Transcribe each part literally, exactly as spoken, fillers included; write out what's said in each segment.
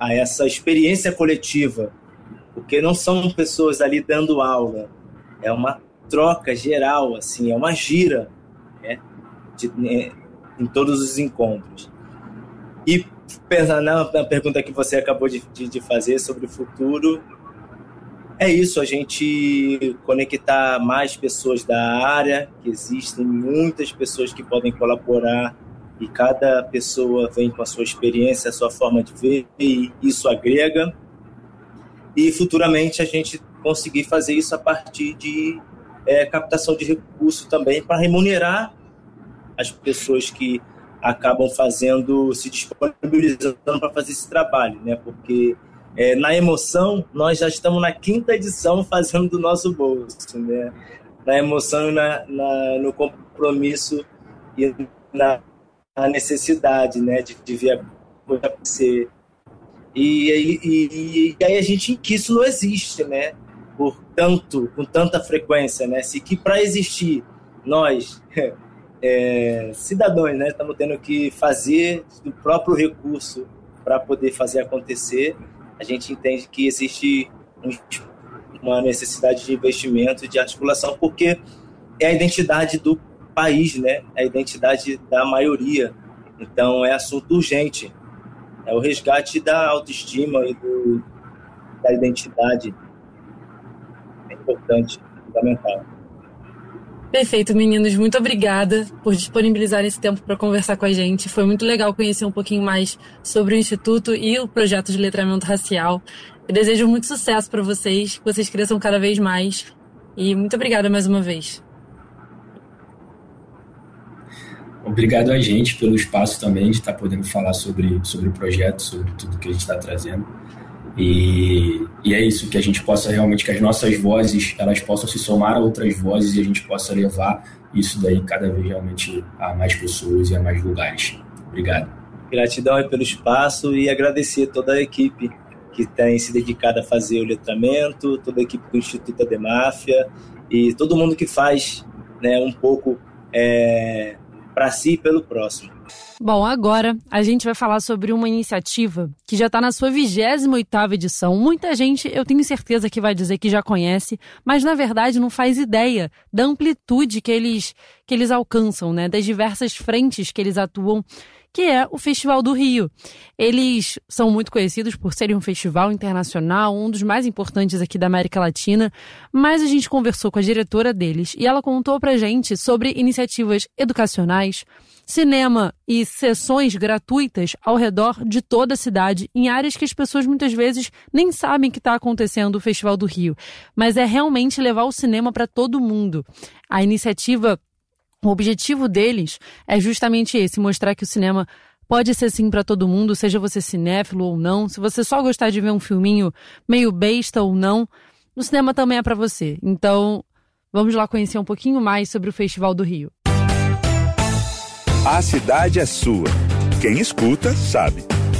a essa experiência coletiva, porque não são pessoas ali dando aula, é uma troca geral, assim, é uma gira, né, de, né, em todos os encontros. E pensando na, na pergunta que você acabou de, de, de fazer sobre o futuro, é isso, a gente conectar mais pessoas da área, que existem muitas pessoas que podem colaborar e cada pessoa vem com a sua experiência, a sua forma de ver, e isso agrega. E futuramente a gente conseguir fazer isso a partir de é, captação de recursos também para remunerar as pessoas que acabam fazendo, se disponibilizando para fazer esse trabalho, né? Porque é, na emoção nós já estamos na quinta edição fazendo do nosso bolso, né? Na emoção e na, na, no compromisso e na a necessidade, né, de, de ver a coisa acontecer. E, e, e, e aí a gente, que isso não existe, né, por tanto, com tanta frequência, né, se que para existir nós, é, cidadãos, né, estamos tendo que fazer do próprio recurso para poder fazer acontecer, a gente entende que existe um, uma necessidade de investimento, de articulação, porque é a identidade do país, né? É a identidade da maioria. Então, é assunto urgente. É o resgate da autoestima e do, da identidade. É importante, fundamental. Perfeito, meninos. Muito obrigada por disponibilizar esse tempo para conversar com a gente. Foi muito legal conhecer um pouquinho mais sobre o Instituto e o projeto de letramento racial. Eu desejo muito sucesso para vocês, que vocês cresçam cada vez mais. E muito obrigada mais uma vez. Obrigado a gente pelo espaço também de estar podendo falar sobre, sobre o projeto, sobre tudo que a gente está trazendo. E, e é isso, que a gente possa realmente, que as nossas vozes, elas possam se somar a outras vozes e a gente possa levar isso daí cada vez realmente a mais pessoas e a mais lugares. Obrigado. Gratidão aí pelo espaço e agradecer toda a equipe que tem se dedicado a fazer o letramento, toda a equipe do Instituto Ademáfia e todo mundo que faz, né, um pouco... É, para si e pelo próximo. Bom, agora a gente vai falar sobre uma iniciativa que já está na sua vigésima oitava edição. Muita gente, eu tenho certeza que vai dizer que já conhece, mas na verdade não faz ideia da amplitude que eles, que eles alcançam, né? Das diversas frentes que eles atuam, que é o Festival do Rio. Eles são muito conhecidos por serem um festival internacional, um dos mais importantes aqui da América Latina, mas a gente conversou com a diretora deles e ela contou pra gente sobre iniciativas educacionais, cinema e sessões gratuitas ao redor de toda a cidade, em áreas que as pessoas muitas vezes nem sabem que está acontecendo o Festival do Rio. Mas é realmente levar o cinema para todo mundo. A iniciativa, o objetivo deles é justamente esse, mostrar que o cinema pode ser sim para todo mundo, seja você cinéfilo ou não, se você só gostar de ver um filminho meio besta ou não, o cinema também é para você. Então, vamos lá conhecer um pouquinho mais sobre o Festival do Rio. A cidade é sua. Quem escuta, sabe.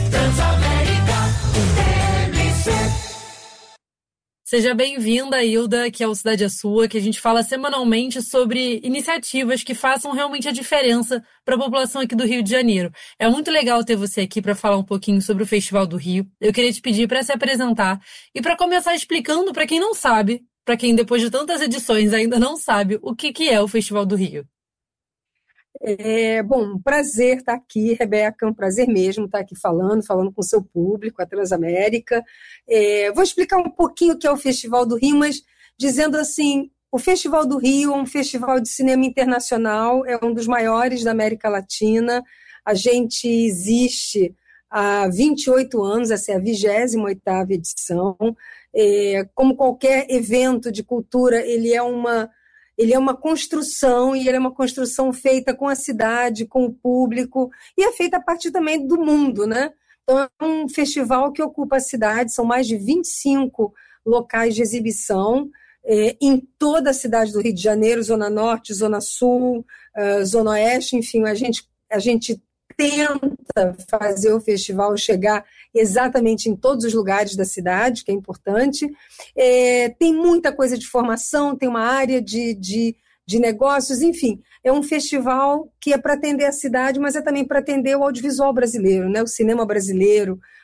Seja bem-vinda, Hilda, que é o Cidade é Sua, que a gente fala semanalmente sobre iniciativas que façam realmente a diferença para a população aqui do Rio de Janeiro. É muito legal ter você aqui para falar um pouquinho sobre o Festival do Rio. Eu queria te pedir para se apresentar e para começar explicando para quem não sabe, para quem depois de tantas edições ainda não sabe, o que, que é o Festival do Rio. É, bom, um prazer estar aqui, Rebeca, um prazer mesmo estar aqui falando, falando com o seu público, a Transamérica. É, vou explicar um pouquinho o que é o Festival do Rio, mas dizendo assim, o Festival do Rio é um festival de cinema internacional, é um dos maiores da América Latina. A gente existe há vinte e oito anos, essa é a vigésima oitava edição. É, como qualquer evento de cultura, ele é uma... Ele é uma construção, e ele é uma construção feita com a cidade, com o público, e é feita a partir também do mundo, né? Então, é um festival que ocupa a cidade, são mais de vinte e cinco locais de exibição, é, em toda a cidade do Rio de Janeiro, Zona Norte, Zona Sul, uh, Zona Oeste, enfim, a gente, a gente tenta fazer o festival chegar exatamente em todos os lugares da cidade, que é importante. É, tem muita coisa de formação, tem uma área de, de, de negócios, enfim, é um festival que é para atender a cidade, mas é também para atender o audiovisual brasileiro, né? O cinema brasileiro,